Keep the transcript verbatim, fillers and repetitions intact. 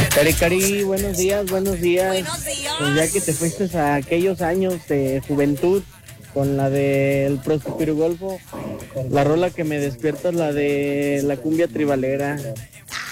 Cari, Cari, buenos días, buenos días. Buenos días. Pues ya que te fuiste a aquellos años de juventud con la del Prospiro Golfo, la rola que me despierta es la de la cumbia tribalera.